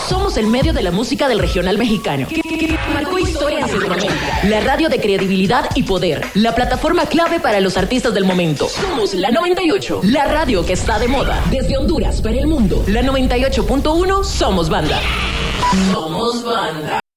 Somos el medio de la música del regional mexicano. Que marcó historia en Centroamérica. La radio de credibilidad y poder. La plataforma clave para los artistas del momento. Somos la 98. La radio que está de moda. Desde Honduras para el mundo. La 98.1 Somos Banda. Somos Banda.